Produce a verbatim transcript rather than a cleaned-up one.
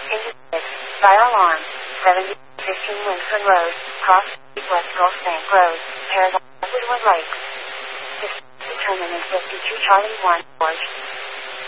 Indicated. Fire alarm. seventy fifteen Lincoln Road, Cross Street, West Gulf Bank Road, Paradise, Woodward Lakes. Determinant fifty-two Charlie one, George.